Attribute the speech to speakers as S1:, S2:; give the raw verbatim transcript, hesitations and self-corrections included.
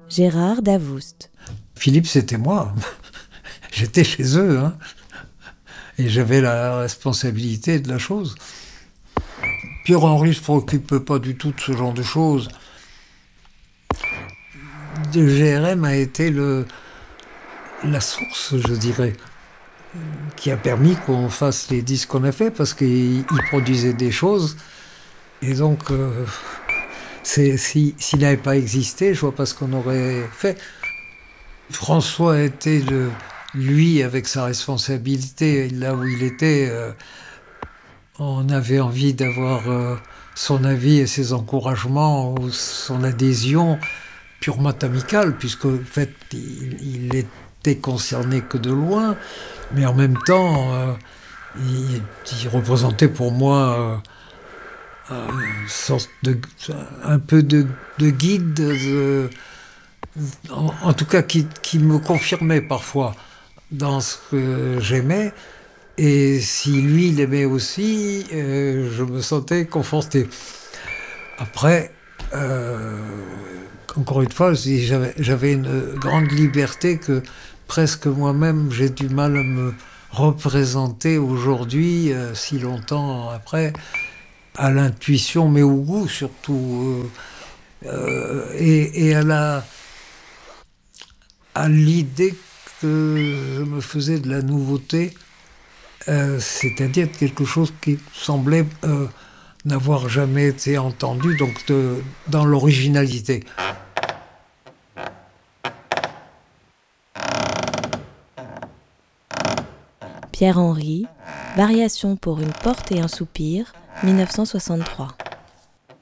S1: Gérard Davoust.
S2: Philippe, c'était moi. J'étais chez eux, hein. Et j'avais la responsabilité de la chose. Pierre-Henri ne se préoccupe pas du tout de ce genre de choses. Le G R M a été le, la source, je dirais, qui a permis qu'on fasse les disques qu'on a fait, parce qu'il produisait des choses. Et donc, euh, c'est, si, s'il n'avait pas existé, je vois pas ce qu'on aurait fait. François était, le, lui, avec sa responsabilité, là où il était, euh, on avait envie d'avoir euh, son avis et ses encouragements, ou son adhésion purement amicale, puisque en fait, il, il était concerné que de loin, mais en même temps, euh, il, il représentait pour moi euh, une sorte de, un peu de, de guide, de, en, en tout cas qui, qui me confirmait parfois dans ce que j'aimais. Et si lui l'aimait aussi, euh, je me sentais conforté. Après, euh, encore une fois, j'avais, j'avais une grande liberté que presque moi-même j'ai du mal à me représenter aujourd'hui, euh, si longtemps après, à l'intuition, mais au goût surtout, euh, euh, et, et à la, à l'idée que je me faisais de la nouveauté, euh, c'est-à-dire quelque chose qui semblait euh, n'avoir jamais été entendu, donc de, dans l'originalité.
S1: Pierre-Henri, Variation pour une porte et un soupir, mille neuf cent soixante-trois.